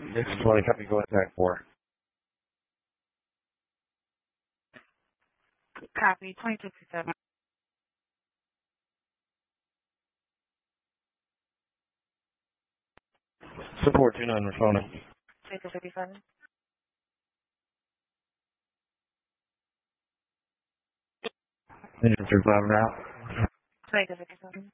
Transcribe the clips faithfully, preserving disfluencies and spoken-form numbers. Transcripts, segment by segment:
six twenty, copy, go attack four. Copy, twenty-two fifty-seven. Support two nine, responding. twenty-two fifty-seven. Engine three five now. twenty-two fifty-seven.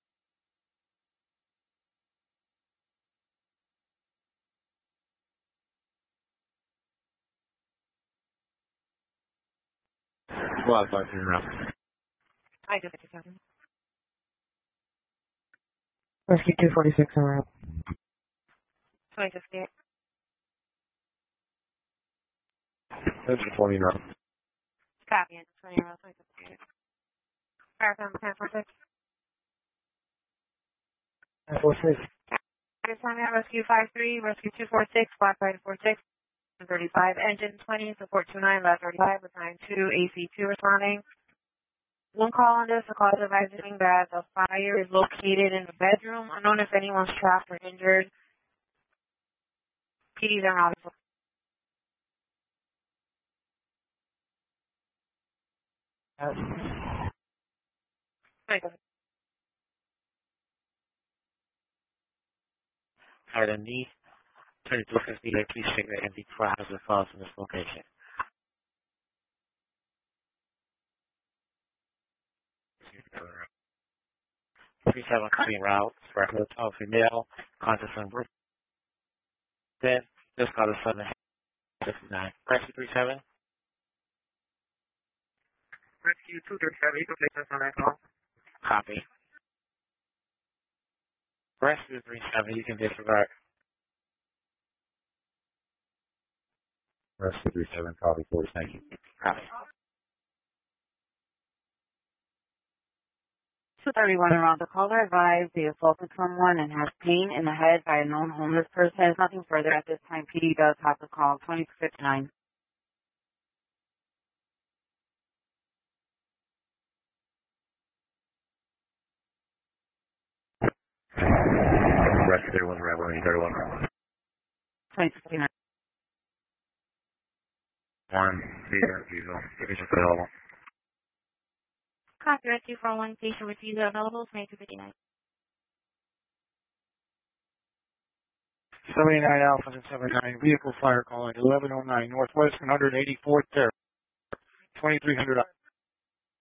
Squad five two now. twenty-two fifty-seven. Rescue two forty-six en route. twenty-two fifty-eight. Engine twenty now. Copy, engine twenty route, twenty-two fifty-eight. Paragon ten forty-six. ten forty-six. This time at Rescue five three, Rescue two forty-six, Squad five forty-six, thirty-five, Engine twenty, Support two nine, Left thirty-five, with nine two, A C two responding. One call on this, the call is advising that the fire is located in the bedroom. Unknown if anyone's trapped or injured. P Ds are out. Alright, M D, twenty-two fifty-eight, please check the empty crowds and files in this location. three seven coming route for a hotel female, conscious and birth. Then, just got a seven fifty-nine. Rescue three seven. Rescue two thirty-seven, you can place us on that call. Copy. Rescue three seven, you can disregard. Rescue three seven, copy, forty, thank you. Copy. two thirty-one around, the caller advised they assaulted someone and has pain in the head by a known homeless person. Nothing further at this time. P D does have the call. twenty-two fifty-nine. Rescue thirty-one, right, one thirty-one. twenty-two fifty-nine. One, zero, usual, division available. Copy, Rescue four one, station refusal available, twenty-two fifty-nine. seventy-nine Alpha seventy-nine, vehicle fire calling eleven oh nine Northwest one eighty-fourth Terrace, twenty-three hundred